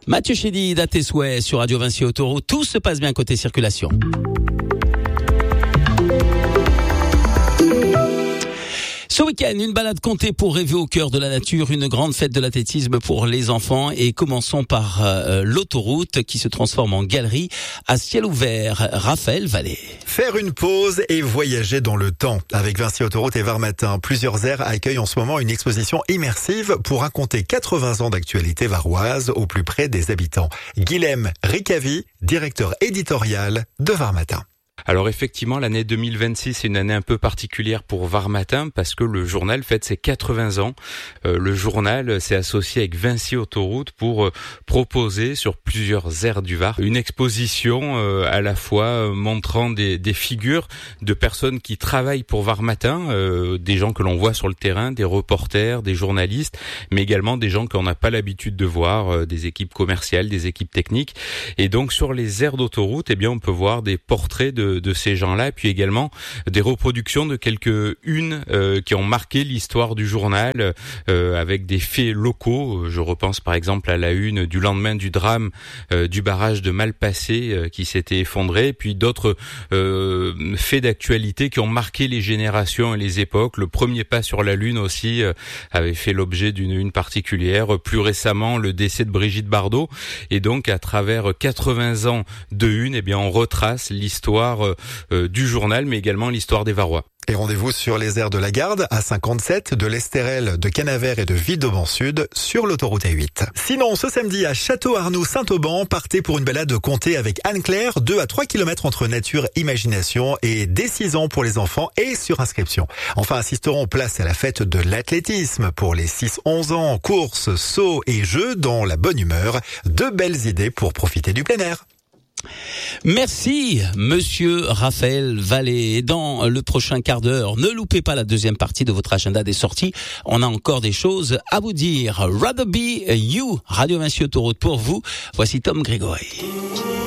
Mathieu Chédid, à tes souhaits sur Radio Vinci Autoroute. Tout se passe bien côté circulation. Ce week-end, une balade comptée pour rêver au cœur de la nature, une grande fête de l'athlétisme pour les enfants et commençons par l'autoroute qui se transforme en galerie à ciel ouvert. Raphaël Vallée. Faire une pause et voyager dans le temps. Avec Vinci Autoroute et Varmatin, plusieurs aires accueillent en ce moment une exposition immersive pour raconter 80 ans d'actualité varoise au plus près des habitants. Guilhem Ricavi, directeur éditorial de Varmatin. Alors effectivement, l'année 2026 est une année un peu particulière pour Varmatin parce que le journal fête ses 80 ans. Le journal s'est associé avec Vinci Autoroute pour proposer sur plusieurs aires du Var une exposition à la fois montrant des figures de personnes qui travaillent pour Varmatin, des gens que l'on voit sur le terrain, des reporters, des journalistes, mais également des gens qu'on n'a pas l'habitude de voir, des équipes commerciales, des équipes techniques. Et donc sur les aires d'autoroute, eh bien on peut voir des portraits de ces gens-là, puis également des reproductions de quelques-unes qui ont marqué l'histoire du journal avec des faits locaux. Je repense par exemple à la une du lendemain du drame du barrage de Malpasset qui s'était effondré, puis d'autres faits d'actualité qui ont marqué les générations et les époques. Le premier pas sur la Lune aussi avait fait l'objet d'une une particulière. Plus récemment, le décès de Brigitte Bardot. Et donc, à travers 80 ans de une, eh bien, on retrace l'histoire du journal, mais également l'histoire des Varois. Et rendez-vous sur les aires de la Garde, A57, de l'Estérel, de Canavert et de Ville-d'Auban-Sud sur l'autoroute A8. Sinon, ce samedi à Château-Arnoux-Saint-Auban, partez pour une balade comptée avec Anne-Claire, 2 à 3 km entre nature, imagination et dès 6 ans pour les enfants et sur inscription. Enfin, assisteront place à la fête de l'athlétisme pour les 6-11 ans, courses, sauts et jeux dans la bonne humeur. 2 belles idées pour profiter du plein air. Merci, monsieur Raphaël Vallée. Et dans le prochain quart d'heure, ne loupez pas la deuxième partie de votre agenda des sorties. On a encore des choses à vous dire. Rather Be You, Radio Vinci Autoroute pour vous. Voici Tom Grégory.